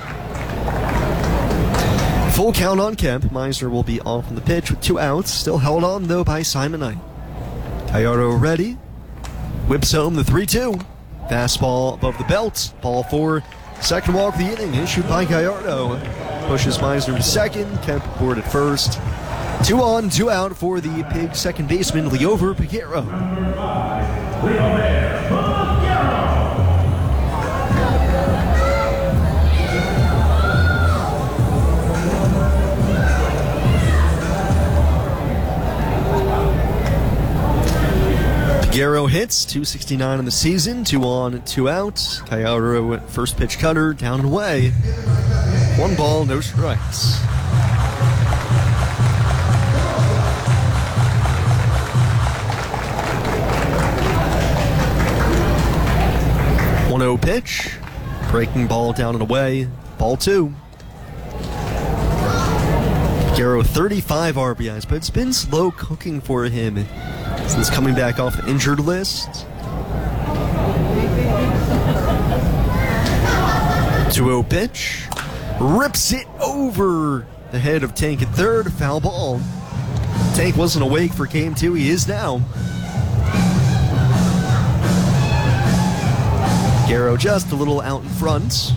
Full count on Kemp. Meisner will be off on the pitch with two outs. Still held on, though, by Simon Knight. Gallardo ready. Whips home the three two. Fastball above the belt. Ball four. Second walk of the inning issued by Gallardo. Pushes Meisner to second. Kemp aboard at first. Two on, two out for the Pig second baseman, Liover Peguero. Peguero hits, two sixty-nine in the season, two on, two out. Gallardo first pitch cutter, down and away. One ball, no strikes. one oh pitch, breaking ball down and away, ball two. Peguero thirty-five R B Is, but it's been slow cooking for him since coming back off the injured list. two oh pitch, rips it over the head of Tank at third, foul ball. Tank wasn't awake for game two, he is now. Figueroa just a little out in front.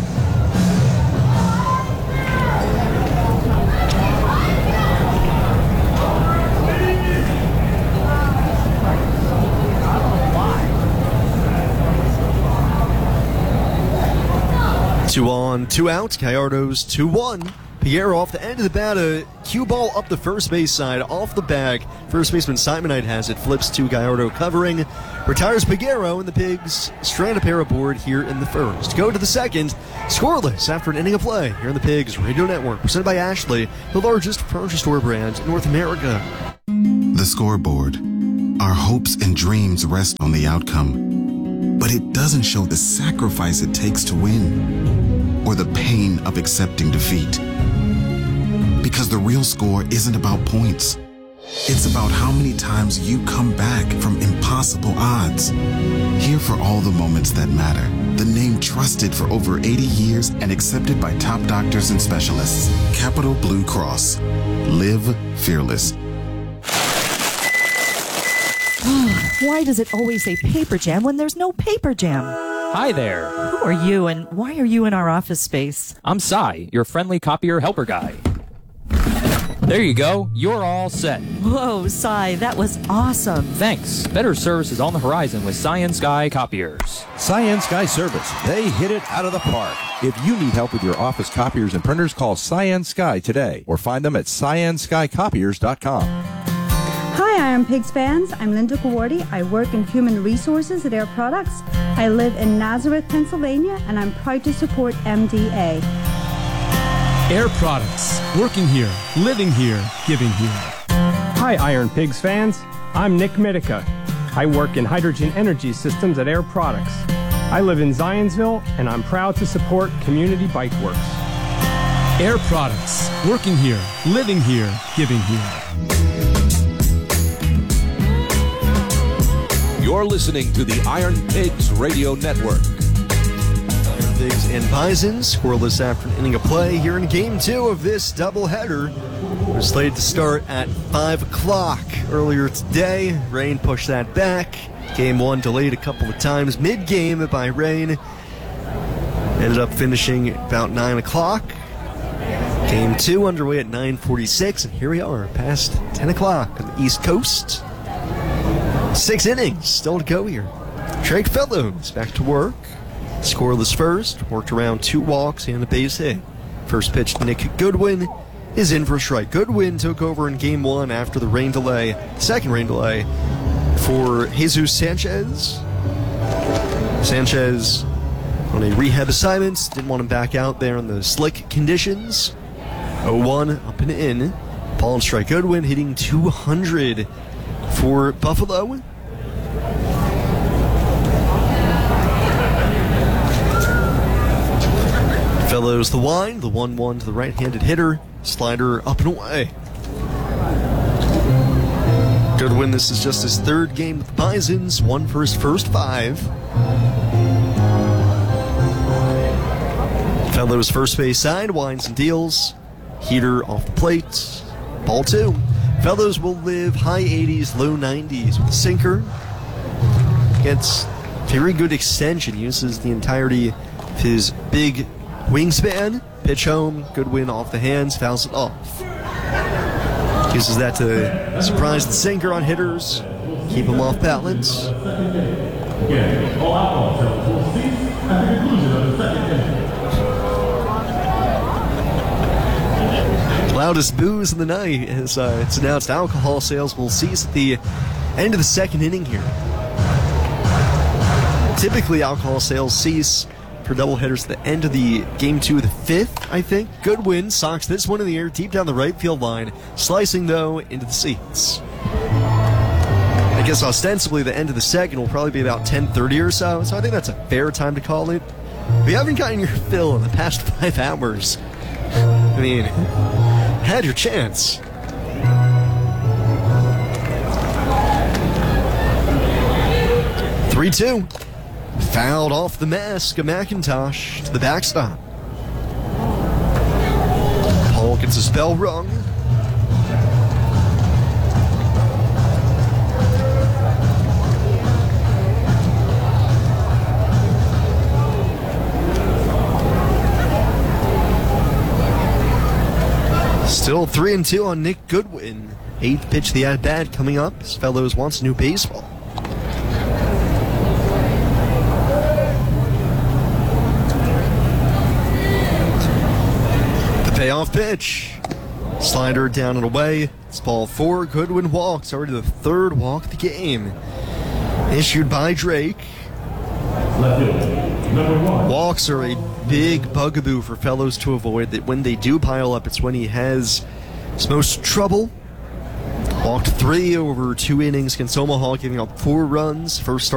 Two on, two out. Gallardo's two one. Figueroa off the end of the bat. A cue ball up the first base side, off the bag. First baseman Simonite has it. Flips to Gallardo covering. Retires Figueroa, and the Pigs strand a pair aboard here in the first. Go to the second. Scoreless after an inning of play here in the Pigs Radio Network. Presented by Ashley, the largest furniture store brand in North America. The scoreboard. Our hopes and dreams rest on the outcome. But it doesn't show the sacrifice it takes to win, or the pain of accepting defeat. Because the real score isn't about points. It's about how many times you come back from impossible odds. Here for all the moments that matter. The name trusted for over eighty years and accepted by top doctors and specialists. Capital Blue Cross. Live fearless. Why does it always say paper jam when there's no paper jam? Hi there. Who are you and why are you in our office space? I'm Cy, your friendly copier helper guy. There you go. You're all set. Whoa, Cy, that was awesome. Thanks. Better service is on the horizon with Cyan Sky Copiers. Cyan Sky Service. They hit it out of the park. If you need help with your office copiers and printers, call Cyan Sky today or find them at cyan sky copiers dot com. Hi, Iron Pigs fans. I'm Linda Gawardi. I work in human resources at Air Products. I live in Nazareth, Pennsylvania, and I'm proud to support M D A. Air Products. Working here, living here, giving here. Hi, Iron Pigs fans. I'm Nick Mitica. I work in hydrogen energy systems at Air Products. I live in Zionsville, and I'm proud to support Community Bike Works. Air Products. Working here, living here, giving here. You're listening to the Iron Pigs Radio Network. Iron Pigs and Bisons scoreless after an inning of play here in Game two of this doubleheader. We're slated to start at five o'clock earlier today. Rain pushed that back. Game one delayed a couple of times mid-game by rain. Ended up finishing about nine o'clock. Game two underway at nine forty-six, and here we are past ten o'clock on the East Coast. Six innings still to go here. Drake Fellows back to work. Scoreless first. Worked around two walks and a base hit. First pitch to Nick Goodwin is in for a strike. Goodwin took over in game one after the rain delay. Second rain delay for Jesus Sanchez. Sanchez on a rehab assignment. Didn't want him back out there in the slick conditions. oh one up and in. Ball and strike. Goodwin hitting two hundred for Buffalo. Fellows the wine, the one one to the right-handed hitter. Slider up and away. Goodwin, this is just his third game with the Bisons. One for his first five. Fellows first base side, winds and deals. Heater off the plate. Ball two. Fellows will live high eighties, low nineties with a sinker. Gets very good extension, uses the entirety of his big wingspan. Pitch home, Goodwin off the hands, fouls it off. Uses that to surprise the sinker on hitters, keep them off balance. Loudest boos in the night as uh, it's announced alcohol sales will cease at the end of the second inning here. Typically, alcohol sales cease for doubleheaders at the end of the game two of the fifth, I think. Goodwin socks this one in the air deep down the right field line, slicing, though, into the seats. I guess ostensibly the end of the second will probably be about ten thirty or so, so I think that's a fair time to call it. If you haven't gotten your fill in the past five hours, I mean, had your chance. three two. Fouled off the mask of McIntosh to the backstop. Paul gets his bell rung. Called three and two on Nick Goodwin. Eighth pitch of the at-bat coming up. As Fellows wants new baseball. The payoff pitch. Slider down and away. It's ball four. Goodwin walks. Already the third walk of the game. Issued by Drake. Walks are a big bugaboo for Fellows to avoid. That when they do pile up, it's when he has his most trouble. Walked three over two innings against Omaha, giving up four runs. First start